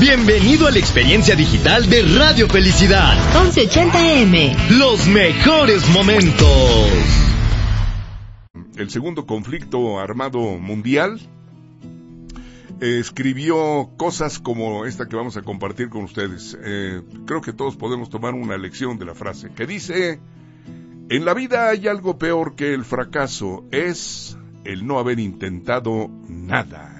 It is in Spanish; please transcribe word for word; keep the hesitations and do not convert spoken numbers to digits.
Bienvenido a la experiencia digital de Radio Felicidad. once ochenta A M. Los mejores momentos. El segundo conflicto armado mundial eh, escribió cosas como esta que vamos a compartir con ustedes. Eh, creo que todos podemos tomar una lección de la frase que dice: en la vida hay algo peor que el fracaso, es el no haber intentado nada.